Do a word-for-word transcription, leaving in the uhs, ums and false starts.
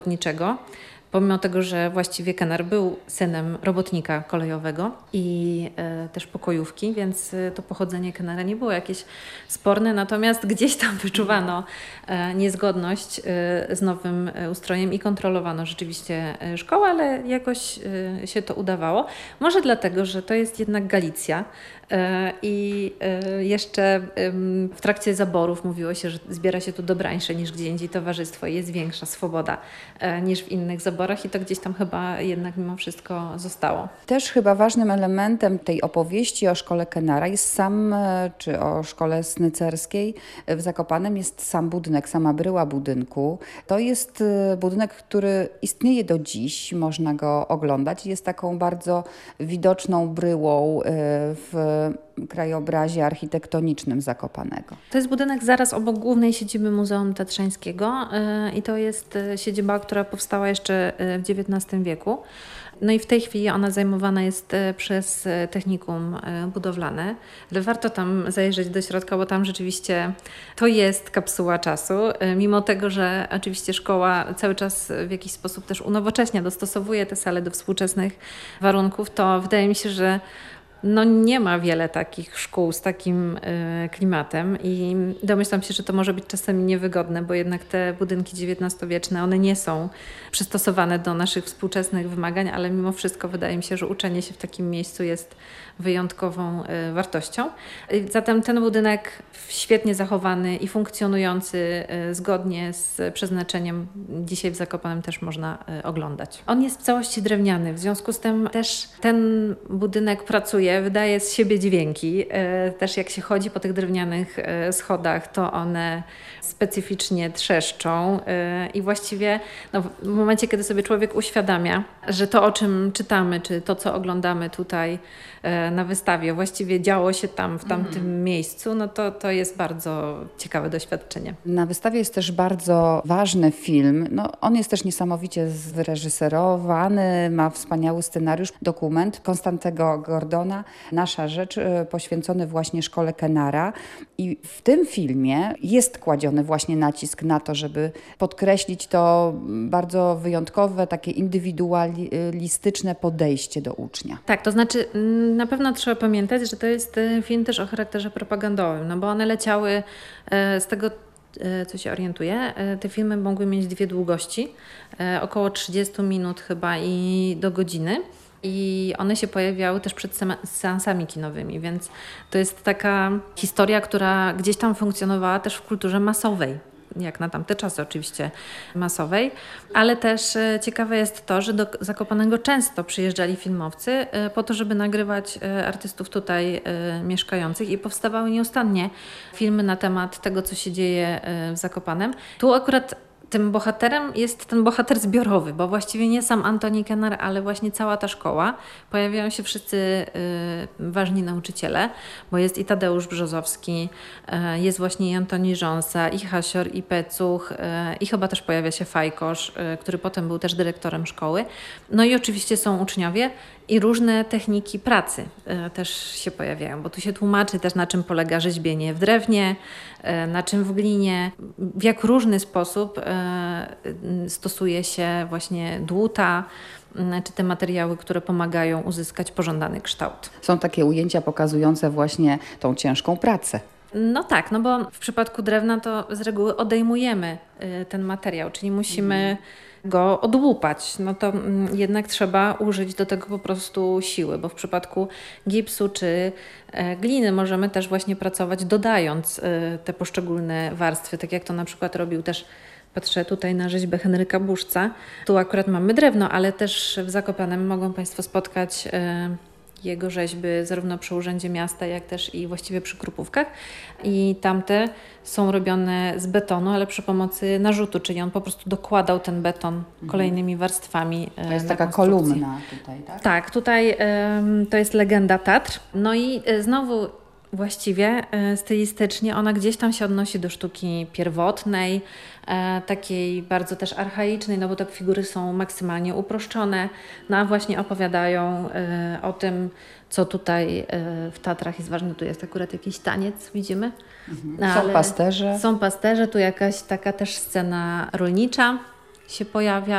niczego. Pomimo tego, że właściwie Kenar był synem robotnika kolejowego i e, też pokojówki, więc e, to pochodzenie Kenara nie było jakieś sporne, natomiast gdzieś tam wyczuwano e, niezgodność e, z nowym e, ustrojem i kontrolowano rzeczywiście e, szkołę, ale jakoś e, się to udawało. Może dlatego, że to jest jednak Galicja e, i e, jeszcze e, w trakcie zaborów mówiło się, że zbiera się tu dobrańsze niż gdzie indziej towarzystwo i jest większa swoboda e, niż w innych zaborach. I to gdzieś tam chyba jednak mimo wszystko zostało. Też chyba ważnym elementem tej opowieści o szkole Kenara jest sam, czy o szkole snycerskiej w Zakopanem jest sam budynek, sama bryła budynku. To jest budynek, który istnieje do dziś, można go oglądać. Jest taką bardzo widoczną bryłą w krajobrazie architektonicznym Zakopanego. To jest budynek zaraz obok głównej siedziby Muzeum Tatrzańskiego i to jest siedziba, która powstała jeszcze w dziewiętnastym wieku. No i w tej chwili ona zajmowana jest przez technikum budowlane, ale warto tam zajrzeć do środka, bo tam rzeczywiście to jest kapsuła czasu. Mimo tego, że oczywiście szkoła cały czas w jakiś sposób też unowocześnia, dostosowuje te sale do współczesnych warunków, to wydaje mi się, że no nie ma wiele takich szkół z takim y, klimatem i domyślam się, że to może być czasami niewygodne, bo jednak te budynki dziewiętnastowieczne, one nie są przystosowane do naszych współczesnych wymagań, ale mimo wszystko wydaje mi się, że uczenie się w takim miejscu jest wyjątkową y, wartością. Y, zatem ten budynek świetnie zachowany i funkcjonujący y, zgodnie z przeznaczeniem dzisiaj w Zakopanem też można y, oglądać. On jest w całości drewniany, w związku z tym też ten budynek pracuje, wydaje z siebie dźwięki. Y, też jak się chodzi po tych drewnianych y, schodach, to one specyficznie trzeszczą y, i właściwie no, w momencie, kiedy sobie człowiek uświadamia, że to, o czym czytamy, czy to, co oglądamy tutaj y, na wystawie, właściwie działo się tam, w tamtym mm. miejscu, no to, to jest bardzo ciekawe doświadczenie. Na wystawie jest też bardzo ważny film. No, on jest też niesamowicie wyreżyserowany, ma wspaniały scenariusz, dokument Konstantego Gordona, Nasza rzecz, poświęcony właśnie szkole Kenara. I w tym filmie jest kładziony właśnie nacisk na to, żeby podkreślić to bardzo wyjątkowe, takie indywidualistyczne podejście do ucznia. Tak, to znaczy na pewno trzeba pamiętać, że to jest film też o charakterze propagandowym, no bo one leciały z tego, co się orientuję, te filmy mogły mieć dwie długości, około trzydzieści minut chyba i do godziny. I one się pojawiały też przed seansami kinowymi, więc to jest taka historia, która gdzieś tam funkcjonowała też w kulturze masowej. Jak na tamte czasy oczywiście masowej, ale też ciekawe jest to, że do Zakopanego często przyjeżdżali filmowcy po to, żeby nagrywać artystów tutaj mieszkających i powstawały nieustannie filmy na temat tego, co się dzieje w Zakopanem. Tu akurat tym bohaterem jest ten bohater zbiorowy, bo właściwie nie sam Antoni Kenar, ale właśnie cała ta szkoła. Pojawiają się wszyscy y, ważni nauczyciele, bo jest i Tadeusz Brzozowski, y, jest właśnie i Antoni Rząsa, i Hasior, i Pecuch, y, i chyba też pojawia się Fajkosz, y, który potem był też dyrektorem szkoły. No i oczywiście są uczniowie i różne techniki pracy y, też się pojawiają, bo tu się tłumaczy też, na czym polega rzeźbienie w drewnie, y, na czym w glinie, w jak różny sposób y, stosuje się właśnie dłuta, czy te materiały, które pomagają uzyskać pożądany kształt. Są takie ujęcia pokazujące właśnie tą ciężką pracę. No tak, no bo w przypadku drewna to z reguły odejmujemy ten materiał, czyli musimy mm. go odłupać. No to jednak trzeba użyć do tego po prostu siły, bo w przypadku gipsu czy gliny możemy też właśnie pracować dodając te poszczególne warstwy, tak jak to na przykład robił też, patrzę tutaj na rzeźbę Henryka Buszca. Tu akurat mamy drewno, ale też w Zakopanem mogą Państwo spotkać jego rzeźby zarówno przy Urzędzie Miasta, jak też i właściwie przy Krupówkach. I tamte są robione z betonu, ale przy pomocy narzutu, czyli on po prostu dokładał ten beton mhm. kolejnymi warstwami. To jest taka kolumna tutaj, tak? Tak, tutaj y, to jest legenda Tatr. No i y, znowu właściwie y, stylistycznie ona gdzieś tam się odnosi do sztuki pierwotnej, e, takiej bardzo też archaicznej, no bo te figury są maksymalnie uproszczone, no a właśnie opowiadają y, o tym, co tutaj y, w Tatrach jest ważne. Tu jest akurat jakiś taniec, widzimy. Mhm. Są pasterze. Są pasterze, tu jakaś taka też scena rolnicza się pojawia.